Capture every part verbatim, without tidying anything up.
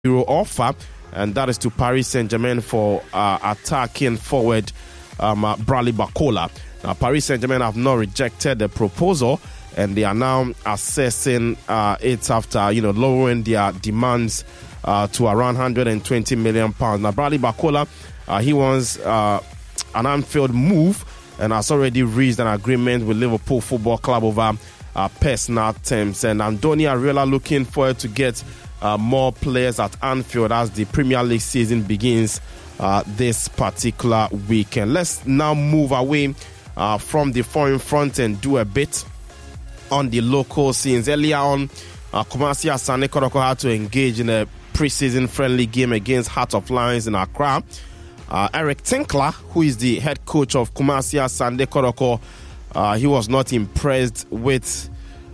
euro offer, and that is to Paris Saint-Germain for uh, attacking forward um, uh, Bradley Barcola. Now, Paris Saint-Germain have not rejected the proposal, and they are now assessing uh, it after, you know, lowering their demands uh, to around one hundred twenty million pounds. Now, Bradley Barcola, uh, he wants uh, an Anfield move and has already reached an agreement with Liverpool Football Club over uh, personal terms. And Andoni Areola looking forward to get uh, more players at Anfield as the Premier League season begins uh, this particular weekend. Let's now move away uh, from the foreign front and do a bit on the local scenes. Earlier on, uh, Kumasi Asante Kotoko had to engage in a pre-season friendly game against Heart of Lions in Accra. Uh, Eric Tinkler, who is the head coach of Kumasi Asante Kotoko, uh, he was not impressed with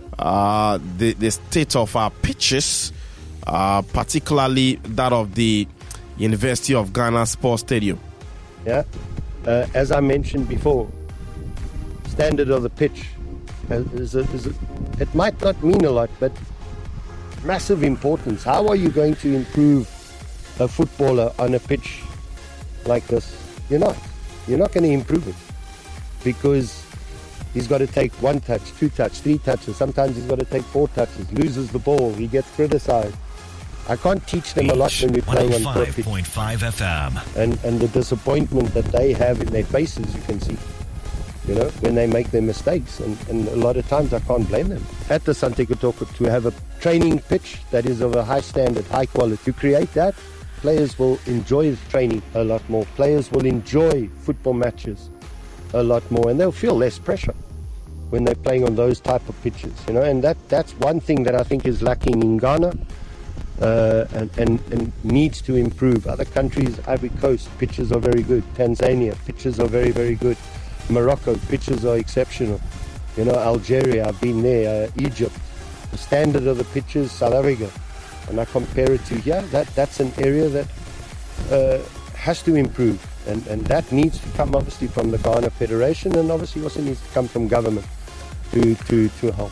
uh, the, the state of our pitches, uh, particularly that of the University of Ghana Sports Stadium. Yeah, uh, as I mentioned before, standard of the pitch is a, is a, it might not mean a lot, but massive importance. How are you going to improve a footballer on a pitch like this? You're not. You're not going to improve it because he's got to take one touch, two touch, three touches. Sometimes he's got to take four touches, loses the ball, he gets criticized. I can't teach them a lot when we're playing on pitch. one oh five point five F M. And, and the disappointment that they have in their faces, you can see. You know, when they make their mistakes, and, and a lot of times I can't blame them. At the Asante Kotoko, to have a training pitch that is of a high standard, high quality, to create that, players will enjoy training a lot more. Players will enjoy football matches a lot more, and they'll feel less pressure when they're playing on those type of pitches. You know, and that, that's one thing that I think is lacking in Ghana uh, and, and, and needs to improve. Other countries, Ivory Coast, pitches are very good. Tanzania, pitches are very, very good. Morocco, pitches are exceptional. You know, Algeria, I've been there, uh, Egypt. The standard of the pitches, South Africa. And I compare it to here, that, that's an area that uh, has to improve. And, and that needs to come obviously from the Ghana Federation, and obviously also needs to come from government to, to, to help.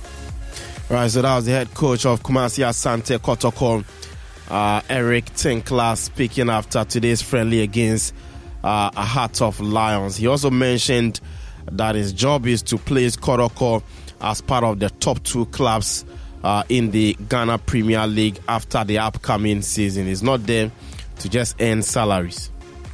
Right, so that was the head coach of Kumasi Asante Kotoko, uh, Eric Tinkler, speaking after today's friendly against Uh, a Heart of Lions. He also mentioned that his job is to place Kotoko as part of the top two clubs uh, in the Ghana Premier League after the upcoming season. He's not there to just earn salaries.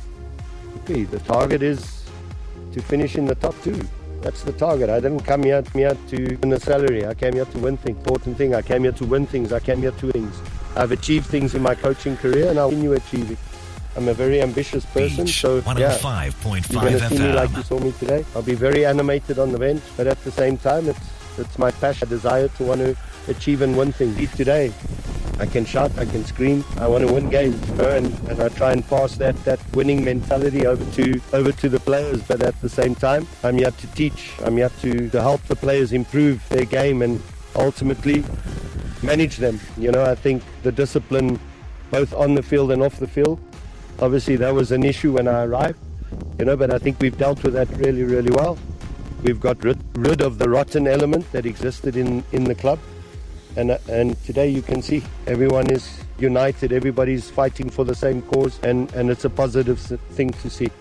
Okay, the target is to finish in the top two. That's the target. I didn't come here, here to win a salary. I came here to win things. Important thing, I came here to win things. I came here to win things. I've achieved things in my coaching career, and I'll continue achieving. I'm a very ambitious person, Beach, so yeah, you're going to see me like you saw me today. I'll be very animated on the bench, but at the same time, it's it's my passion, I desire to want to achieve and win things. Today, I can shout, I can scream, I want to win games, you know, and, and I try and pass that, that winning mentality over to over to the players. But at the same time, I'm here to teach, I'm here to, to help the players improve their game and ultimately manage them. You know, I think the discipline, both on the field and off the field, obviously, that was an issue when I arrived, you know, but I think we've dealt with that really, really well. We've got rid, rid of the rotten element that existed in, in the club. And, and today you can see everyone is united, everybody's fighting for the same cause, and, and it's a positive thing to see.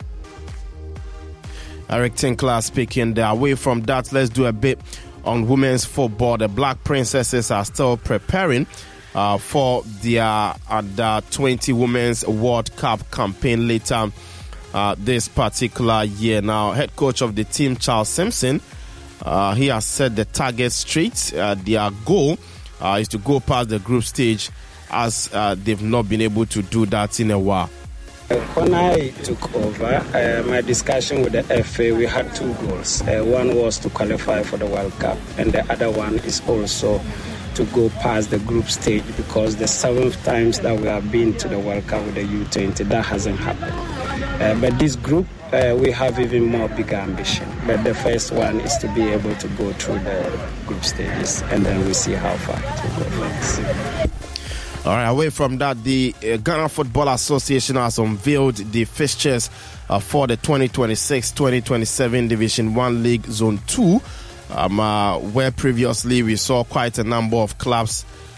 Eric Tinkler speaking there. Away from that, let's do a bit on women's football. The Black Princesses are still preparing Uh, for their under twenty Women's World Cup campaign later uh, this particular year. Now, head coach of the team, Charles Simpson, uh, he has set the target straight. Uh, their goal uh, is to go past the group stage, as uh, they've not been able to do that in a while. When I took over, uh, my discussion with the F A, we had two goals. Uh, one was to qualify for the World Cup, and the other one is also to go past the group stage, because the seventh times that we have been to the World Cup with the U twenty, that hasn't happened. Uh, but this group, uh, we have even more bigger ambition. But the first one is to be able to go through the group stages, and then we see how far it will go from this. All right, away from that, the uh, Ghana Football Association has unveiled the fixtures uh, for the twenty twenty-six twenty twenty-seven Division one League Zone two. Um, uh, where previously we saw quite a number of clubs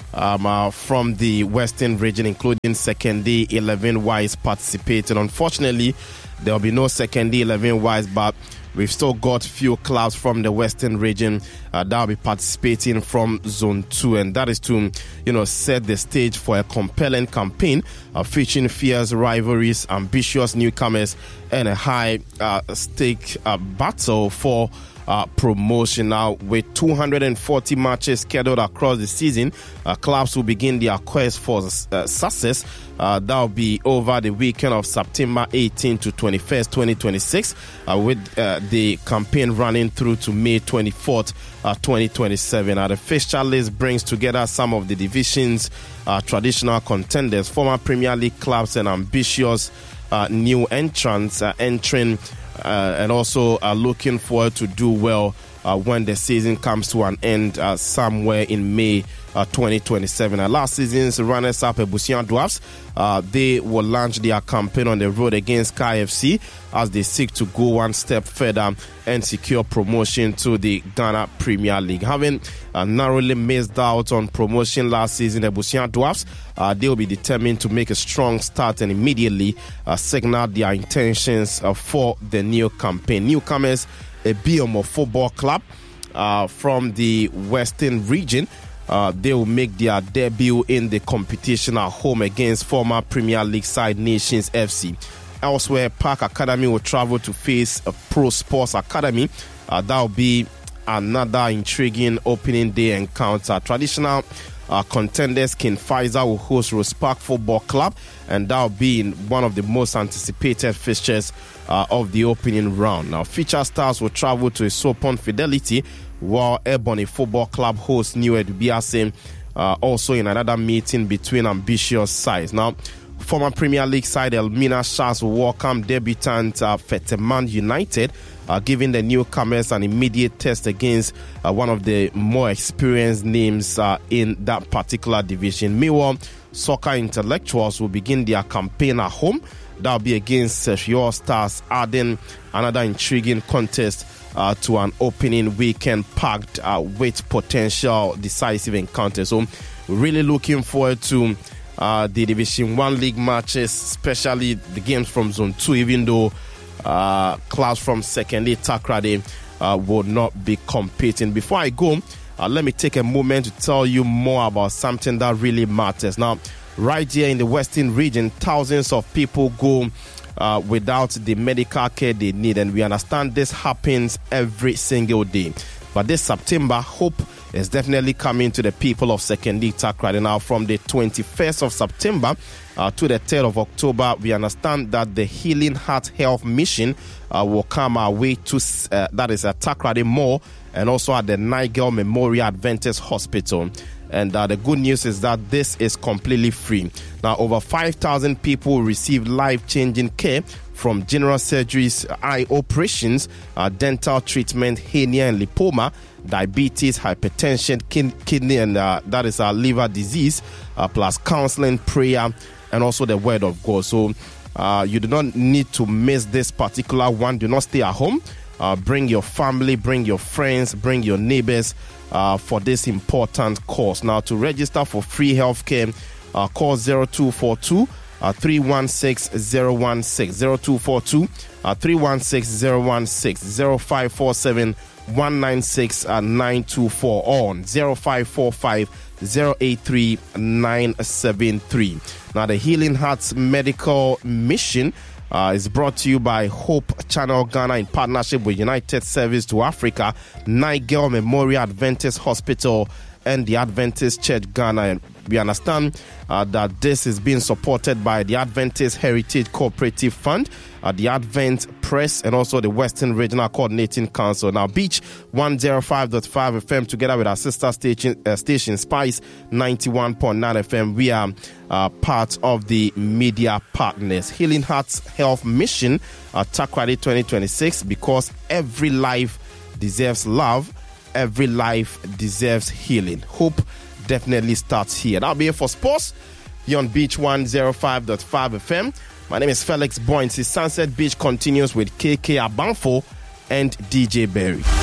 um, uh, from the Western region, including Second D eleven Ys participating. Unfortunately, there will be no Second D eleven Ys, but we've still got few clubs from the Western region uh, that will be participating from Zone two, and that is to, you know, set the stage for a compelling campaign uh, featuring fierce rivalries, ambitious newcomers, and a high uh, stake uh, battle for Uh, promotion. Now, with two hundred forty matches scheduled across the season, uh, clubs will begin their quest for uh, success. Uh, that will be over the weekend of September eighteenth to twenty-first, twenty twenty-six, uh, with uh, the campaign running through to May twenty-fourth, uh, twenty twenty-seven. Uh, the fixture list brings together some of the division's uh, traditional contenders, former Premier League clubs, and ambitious uh, new entrants uh, entering Uh, and also uh, looking forward to do well uh, when the season comes to an end uh, somewhere in May uh, twenty twenty-seven. Uh, last season's runners-up, Ebusian Dwarfs, uh, they will launch their campaign on the road against K I F C as they seek to go one step further and secure promotion to the Ghana Premier League. Having uh, narrowly missed out on promotion last season, Ebusian Dwarfs, uh, they will be determined to make a strong start and immediately uh, signal their intentions uh, for the new campaign. Newcomers, a Biomo Football Club uh, from the Western region. Uh, they will make their debut in the competition at home against former Premier League side Nations F C. Elsewhere, Park Academy will travel to face a Pro Sports Academy. Uh, that will be another intriguing opening day encounter. Traditional uh, contenders King Faisal will host Rose Park Football Club, and that will be in one of the most anticipated fixtures uh, of the opening round. Now, Future Stars will travel to Sopon Fidelity, while Ebony Football Club hosts New Edubiase, uh, also in another meeting between ambitious sides. Now, former Premier League side Elmina Sharks will welcome debutant uh, Fetterman United, uh, giving the newcomers an immediate test against uh, one of the more experienced names uh, in that particular division. Meanwhile, Soccer Intellectuals will begin their campaign at home. That will be against Sergio Stars, adding another intriguing contest Uh, to an opening weekend packed uh, with potential decisive encounters. So, really looking forward to uh, the Division One League matches, especially the games from Zone Two. Even though uh, clubs from Second D Takrady uh, will not be competing. Before I go, uh, let me take a moment to tell you more about something that really matters. Now, right here in the Western region, thousands of people go Uh, without the medical care they need, and we understand this happens every single day. But this September, hope is definitely coming to the people of Second D Takrady. Now, from the twenty-first of September uh, to the third of October, we understand that the Healing Heart Health Mission uh, will come our way to uh, that is at Takrady Mall and also at the Nigel Memorial Adventist Hospital. And uh, the good news is that this is completely free. Now, over five thousand people receive life-changing care from general surgeries, eye operations, uh, dental treatment, hernia and lipoma, diabetes, hypertension, kin- kidney and uh, that is our liver disease, uh, plus counseling, prayer, and also the word of God. So uh, you do not need to miss this particular one. Do not stay at home. Uh, bring your family, bring your friends, bring your neighbors uh, for this important course. Now, to register for free healthcare, uh, call zero two four two, three one six, zero one six, zero two four two, three one six, zero one six, zero five four seven, one nine six, nine two four, on zero five four five, zero eight three, nine seven three. Now, the Healing Hearts Medical Mission Uh, is brought to you by Hope Channel Ghana in partnership with United Service to Africa, Nigel Memorial Adventist Hospital, and the Adventist Church Ghana. And we understand uh, that this is being supported by the Adventist Heritage Cooperative Fund, uh, the Advent Press, and also the Western Regional Coordinating Council. Now, Beach one oh five point five F M, together with our sister station, uh, station Spice ninety-one point nine F M, we are uh, part of the media partners. Healing Hearts Health Mission, uh, Takrady twenty twenty-six, because every life deserves love, every life deserves healing. Hope definitely starts here. That'll be it for sports here on Beach one oh five point five F M. My name is Felix Boynes. Sunset Beach continues with K K Abanfo and D J Berry.